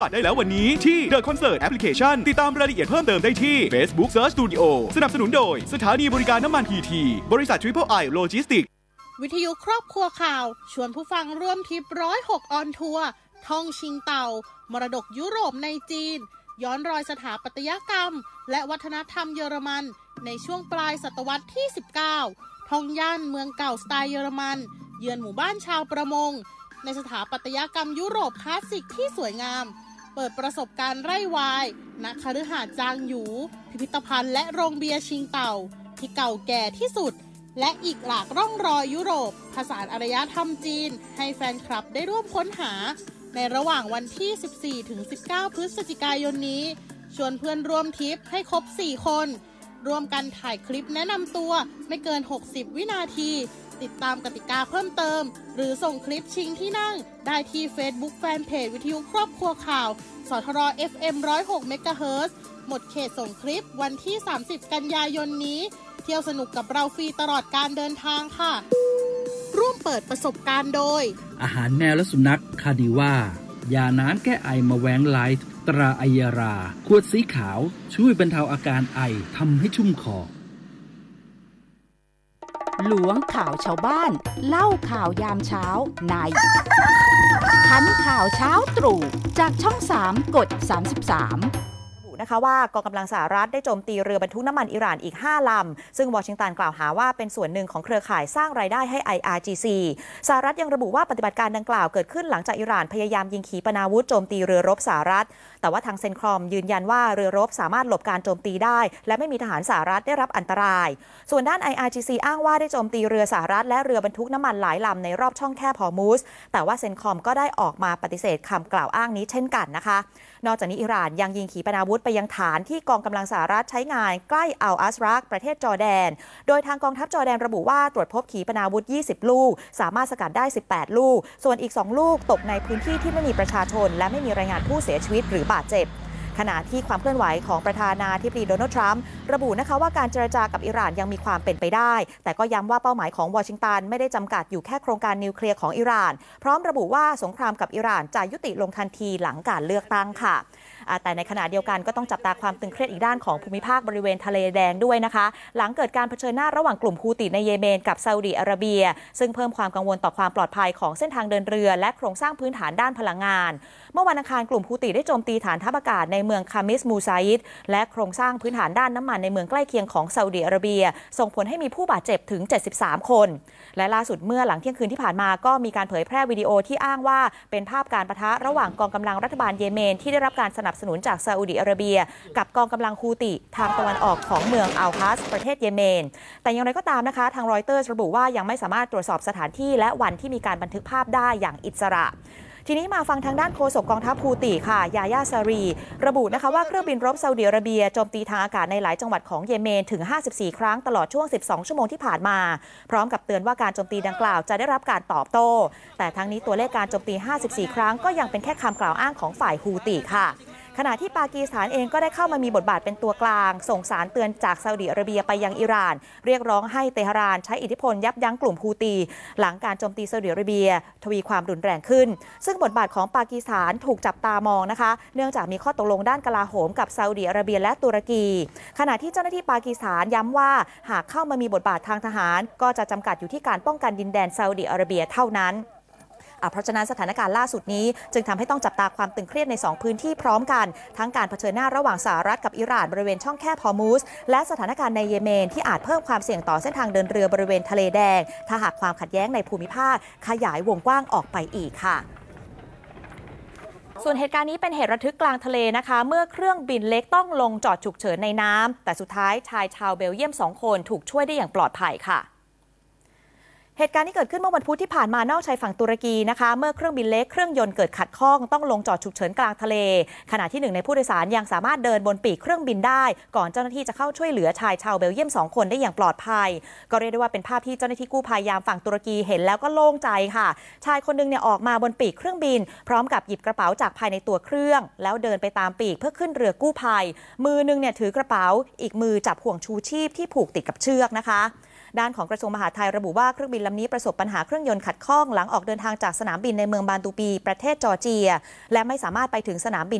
ได้แล้ววันนี้ที่ The Concert Application ติดตามรายละเอียดเพิ่มเติมได้ที่ Facebook Search Studio สนับสนุนโดยสถานีบริการน้ำมัน PT บริษัท Triple I Logistics วิทยุครอบครัวข่าวชวนผู้ฟังร่วมทริป106ออนทัวร์ท่องชิงเต่ามรดกยุโรปในจีนย้อนรอยสถาปัตยกรรมและวัฒนธรรมเยอรมันในช่วงปลายศตวรรษที่19ท่องย่านเมืองเก่าสไตล์เยอรมันเยือนหมู่บ้านชาวประมงในสถาปัตยกรรมยุโรปคลาสสิกที่สวยงามเปิดประสบการณ์ไร่วายณคฤหาสน์จางหยูพิพิธภัณฑ์และโรงเบียร์ชิงเต่าที่เก่าแก่ที่สุดและอีกหลากร่องรอยยุโรปผสานอารยธรรมจีนให้แฟนคลับได้ร่วมค้นหาในระหว่างวันที่ 14-19 พฤศจิกายนนี้ชวนเพื่อนร่วมทริปให้ครบ 4 คนร่วมกันถ่ายคลิปแนะนำตัวไม่เกิน 60 วินาทีติดตามกติกาเพิ่มเติมหรือส่งคลิปชิงที่นั่งได้ที่ Facebook Fanpage วิทยุครอบครัวข่าวสทร FM 106 เมกะเฮิรตซ์หมดเขตส่งคลิปวันที่ 30 กันยายนนี้เที่ยวสนุกกับเราฟรีตลอดการเดินทางค่ะร่วมเปิดประสบการณ์โดยอาหารแมวและสุนัขคาดิว่ายาน้ำแก้ไอมาแวงไลท์ตราไอยาราขวดสีขาวช่วยบรรเทาอาการไอทำให้ชุ่มคอหลวงข่าวชาวบ้านเล่าข่าวยามเช้าในทันข่าวเช้าตรู่จากช่อง3กด33 นะคะว่ากองกำลังสหรัฐได้โจมตีเรือบรรทุกน้ำมันอิหร่านอีก5ลำซึ่งวอชิงตันกล่าวหาว่าเป็นส่วนหนึ่งของเครือข่ายสร้างรายได้ให้ IRGC สหรัฐยังระบุว่าปฏิบัติการดังกล่าวเกิดขึ้นหลังจากอิหร่านพยายามยิงขีปนาวุธโจมตีเรือรบสหรัฐแต่ว่าทางเซนครอมยืนยันว่าเรือรบสามารถหลบการโจมตีได้และไม่มีทหารสหรัฐได้รับอันตรายส่วนด้าน IRGC อ้างว่าได้โจมตีเรือสหรัฐและเรือบรรทุกน้ำมันหลายลำในรอบช่องแคบฮอร์มุสแต่ว่าเซนคอมก็ได้ออกมาปฏิเสธคำกล่าวอ้างนี้เช่นกันนะคะนอกจากนี้อิหร่านยังยิงขีปนาวุธไปยังฐานที่กองกำลังสหรัฐใช้งานใกล้อัลอัสรักประเทศจอร์แดนโดยทางกองทัพจอร์แดนระบุว่าตรวจพบขีปนาวุธ20ลูกสามารถสกัดได้18ลูกส่วนอีก2ลูกตกในพื้นที่ที่ไม่มีประชาชนและไม่มีรายงานผู้เสียชีวิตหรือบาดเจ็บขณะที่ความเคลื่อนไหวของประธานาธิบดีโดนัลด์ทรัมป์ระบุนะคะว่าการเจรจากับอิหร่านยังมีความเป็นไปได้แต่ก็ย้ำว่าเป้าหมายของวอชิงตันไม่ได้จำกัดอยู่แค่โครงการนิวเคลียร์ของอิหร่านพร้อมระบุว่าสงครามกับอิหร่านจะยุติลงทันทีหลังการเลือกตั้งค่ะแต่ในขณะเดียวกันก็ต้องจับตาความตึงเครียดอีกด้านของภูมิภาคบริเวณทะเลแดงด้วยนะคะหลังเกิดการเผชิญหน้าระหว่างกลุ่มฮูติในเยเมนกับซาอุดิอาระเบียซึ่งเพิ่มความกังวลต่อความปลอดภัยของเส้นทางเดินเรือและโครงสร้างพื้นฐานด้านพลังงานเมื่อวันอังคารกลุ่มฮูติได้โจมตีฐานทัพอากาศในเมืองคามิสมูไซด์และโครงสร้างพื้นฐานด้านน้ำมันในเมืองใกล้เคียงของซาอุดิอาระเบียส่งผลให้มีผู้บาดเจ็บถึง73คนและล่าสุดเมื่อหลังเที่ยงคืนที่ผ่านมาก็มีการเผยแพร่วิดีโอที่อ้างว่าเป็นภาพการปะทะระหว่างกองกำลังรัฐบาลเยเมนที่ได้รับการสนับสนุนจากซาอุดิอาระเบียกับกองกำลังฮูติทางตะวันออกของเมืองอัลฮัสประเทศเยเมนแต่อย่างไรก็ตามนะคะทางรอยเตอร์ระบุว่ายังไม่สามารถตรวจสอบสถานที่และวันที่มีการบันทึกภาพได้อย่างอิสระทีนี้มาฟังทางด้านโฆษกกองทัพฮูติค่ะยาย่าซารีระบุนะคะว่าเครื่องบินรบซาอุดิอาระเบียโจมตีทางอากาศในหลายจังหวัดของเยเมนถึง54ครั้งตลอดช่วง12ชั่วโมงที่ผ่านมาพร้อมกับเตือนว่าการโจมตีดังกล่าวจะได้รับการตอบโต้แต่ทั้งนี้ตัวเลขการโจมตี54ครั้งก็ยังเป็นแค่คำกล่าวอ้างของฝ่ายฮูติค่ะขณะที่ปากีสถานเองก็ได้เข้ามามีบทบาทเป็นตัวกลางส่งสารเตือนจากซาอุดิอาระเบียไปยังอิหร่านเรียกร้องให้เตหะรานใช้อิทธิพลยับยั้งกลุ่มฮูตีหลังการโจมตีซาอุดิอาระเบียทวีความรุนแรงขึ้นซึ่งบทบาทของปากีสถานถูกจับตามองนะคะเนื่องจากมีข้อตกลงด้านกลาโหมกับซาอุดิอาระเบียและตุรกีขณะที่เจ้าหน้าที่ปากีสถานย้ำว่าหากเข้ามามีบทบาททางทหารก็จะจำกัดอยู่ที่การป้องกันดินแดนซาอุดิอาระเบียเท่านั้นเพราะฉะนั้นสถานการณ์ล่าสุดนี้จึงทำให้ต้องจับตาความตึงเครียดใน2พื้นที่พร้อมกันทั้งการเผชิญหน้าระหว่างสหรัฐกับอิหร่านบริเวณช่องแคบฮอร์มุสและสถานการณ์ในเยเมนที่อาจเพิ่มความเสี่ยงต่อเส้นทางเดินเรือบริเวณทะเลแดงถ้าหากความขัดแย้งในภูมิภาคขยายวงกว้างออกไปอีกค่ะส่วนเหตุการณ์นี้เป็นเหตุระทึกกลางทะเลนะคะเมื่อเครื่องบินเล็กต้องลงจอดฉุกเฉินในน้ำแต่สุดท้ายชายชาวเบลเยียม2คนถูกช่วยได้อย่างปลอดภัยค่ะเหตุการณ์ที่เกิดขึ้นเมื่อวันพุธที่ผ่านมานอกชายฝั่งตุรกีนะคะเมื่อเครื่องบินเล็กเครื่องยนต์เกิดขัดข้องต้องลงจอดฉุกเฉินกลางทะเลขณะที่หนึ่งในผู้โดยสารยังสามารถเดินบนปีกเครื่องบินได้ก่อนเจ้าหน้าที่จะเข้าช่วยเหลือชายชาวเบลเยียม2คนได้อย่างปลอดภัยก็เรียกได้ว่าเป็นภาพที่เจ้าหน้าที่กู้ภัยยามฝั่งตุรกีเห็นแล้วก็โล่งใจค่ะชายคนนึงเนี่ยออกมาบนปีกเครื่องบินพร้อมกับหยิบกระเป๋าจากภายในตัวเครื่องแล้วเดินไปตามปีกเพื่อขึ้นเรือกู้ภัยมือนึงเนี่ยถือกระเป๋าอีกมือจับห่วงชูชีพที่ผูกติดกับเชือกนะคะด้านของกระทรวงมหาดไทยระบุว่าเครื่องบินลำนี้ประสบปัญหาเครื่องยนต์ขัดข้องหลังออกเดินทางจากสนามบินในเมืองบานตูปีประเทศจอร์เจียและไม่สามารถไปถึงสนามบิน